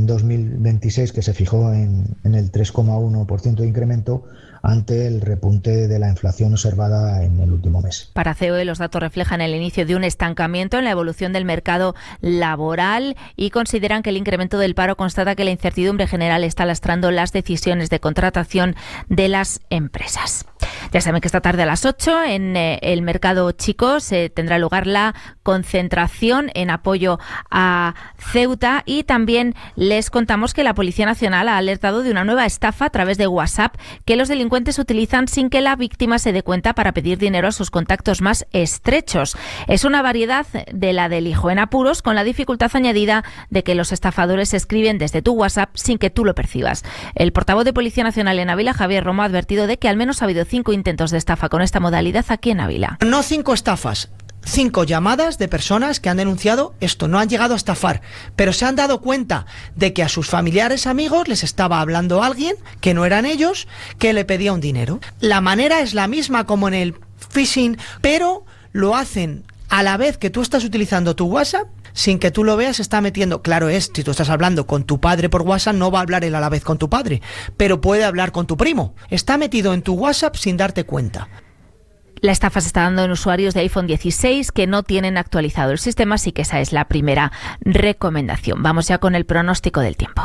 2026, que se fijó en el 3,1% de incremento ante el repunte de la inflación observada en el último mes. Para COE, los datos reflejan el inicio de un estancamiento en la evolución del mercado laboral y consideran que el incremento del paro constata que la incertidumbre general está lastrando las decisiones de contratación de las empresas. Ya saben que esta tarde a las 8 en el Mercado Chico se tendrá lugar la concentración en apoyo a Ceuta, y también les contamos que la Policía Nacional ha alertado de una nueva estafa a través de WhatsApp que los delincuentes utilizan sin que la víctima se dé cuenta para pedir dinero a sus contactos más estrechos. Es una variedad de la del hijo en apuros, con la dificultad añadida de que los estafadores escriben desde tu WhatsApp sin que tú lo percibas. El portavoz de Policía Nacional en Ávila, Javier Romo, ha advertido de que al menos ha habido 5 intentos de estafa con esta modalidad aquí en Ávila. No 5 estafas, 5 llamadas de personas que han denunciado esto. No han llegado a estafar, pero se han dado cuenta de que a sus familiares, amigos, les estaba hablando alguien que no eran ellos, que le pedía un dinero. La manera es la misma como en el phishing, pero lo hacen a la vez que tú estás utilizando tu WhatsApp. Sin que tú lo veas, se está metiendo. Claro es, si tú estás hablando con tu padre por WhatsApp, no va a hablar él a la vez con tu padre, pero puede hablar con tu primo. Está metido en tu WhatsApp sin darte cuenta. La estafa se está dando en usuarios de iPhone 16 que no tienen actualizado el sistema, así que esa es la primera recomendación. Vamos ya con el pronóstico del tiempo,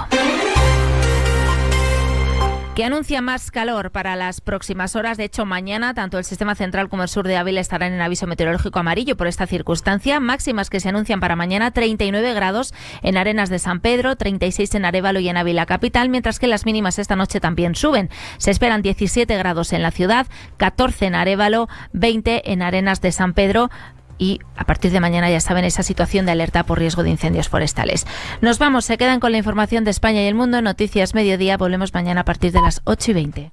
que anuncia más calor para las próximas horas. De hecho, mañana tanto el sistema central como el sur de Ávila estarán en aviso meteorológico amarillo por esta circunstancia. Máximas que se anuncian para mañana: 39 grados en Arenas de San Pedro, 36 en Arévalo y en Ávila capital, mientras que las mínimas esta noche también suben. Se esperan 17 grados en la ciudad, 14 en Arévalo, 20 en Arenas de San Pedro. Y a partir de mañana, ya saben, esa situación de alerta por riesgo de incendios forestales. Nos vamos, se quedan con la información de España y el mundo en Noticias Mediodía. Volvemos mañana a partir de las 8:20.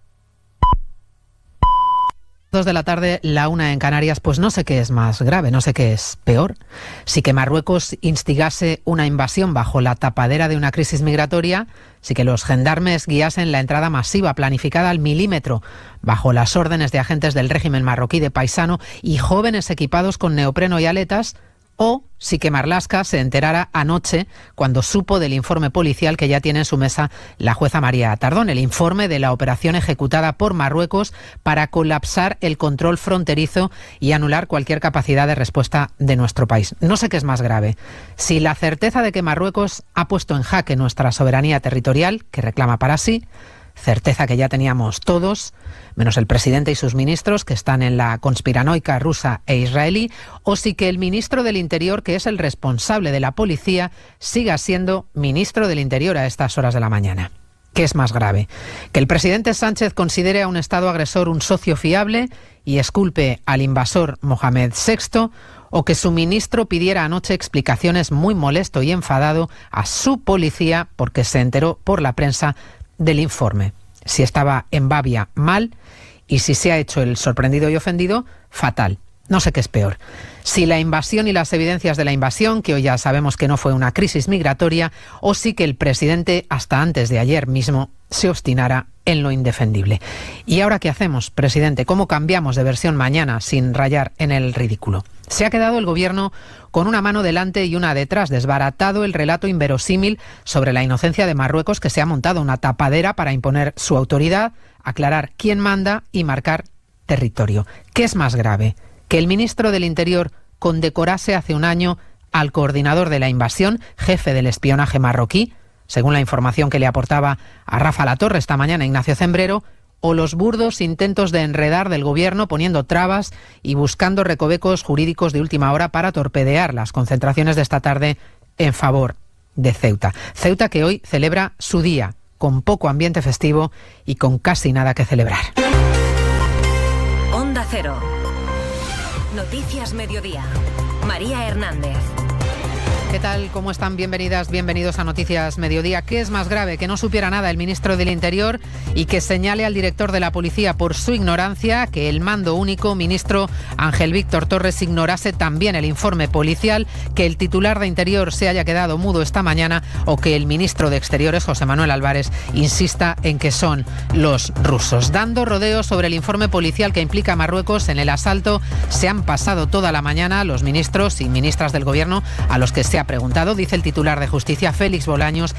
2 de la tarde, la 1 en Canarias. Pues no sé qué es más grave, no sé qué es peor. Si que Marruecos instigase una invasión bajo la tapadera de una crisis migratoria, si que los gendarmes guiasen la entrada masiva planificada al milímetro bajo las órdenes de agentes del régimen marroquí de paisano y jóvenes equipados con neopreno y aletas, o si que Marlaska se enterara anoche cuando supo del informe policial que ya tiene en su mesa la jueza María Tardón, el informe de la operación ejecutada por Marruecos para colapsar el control fronterizo y anular cualquier capacidad de respuesta de nuestro país. No sé qué es más grave, si la certeza de que Marruecos ha puesto en jaque nuestra soberanía territorial, que reclama para sí, certeza que ya teníamos todos, menos el presidente y sus ministros, que están en la conspiranoica rusa e israelí, o si que el ministro del Interior, que es el responsable de la policía, siga siendo ministro del Interior a estas horas de la mañana. ¿Qué es más grave? ¿Que el presidente Sánchez considere a un Estado agresor un socio fiable y exculpe al invasor Mohamed VI, o que su ministro pidiera anoche explicaciones muy molesto y enfadado a su policía porque se enteró por la prensa del informe? Si estaba en babia, mal, y si se ha hecho el sorprendido y ofendido, fatal. No sé qué es peor. Si la invasión y las evidencias de la invasión, que hoy ya sabemos que no fue una crisis migratoria, o si que el presidente, hasta antes de ayer mismo, se obstinara en lo indefendible. ¿Y ahora qué hacemos, presidente? ¿Cómo cambiamos de versión mañana sin rayar en el ridículo? Se ha quedado el gobierno con una mano delante y una detrás, desbaratado el relato inverosímil sobre la inocencia de Marruecos, que se ha montado una tapadera para imponer su autoridad, aclarar quién manda y marcar territorio. ¿Qué es más grave? ¿Que el ministro del Interior condecorase hace un año al coordinador de la invasión, jefe del espionaje marroquí, según la información que le aportaba a Rafa Latorre esta mañana Ignacio Zembrero, o los burdos intentos de enredar del gobierno poniendo trabas y buscando recovecos jurídicos de última hora para torpedear las concentraciones de esta tarde en favor de Ceuta? Ceuta, que hoy celebra su día, con poco ambiente festivo y con casi nada que celebrar. Onda Cero. Noticias Mediodía. María Hernández. ¿Qué tal? ¿Cómo están? Bienvenidas, bienvenidos a Noticias Mediodía. ¿Qué es más grave? Que no supiera nada el ministro del Interior y que señale al director de la policía por su ignorancia, que el mando único, ministro Ángel Víctor Torres, ignorase también el informe policial, que el titular de Interior se haya quedado mudo esta mañana, o que el ministro de Exteriores, José Manuel Álvarez, insista en que son los rusos. Dando rodeos sobre el informe policial que implica a Marruecos en el asalto, se han pasado toda la mañana los ministros y ministras del gobierno a los que se ha preguntado, dice el titular de Justicia, Félix Bolaños,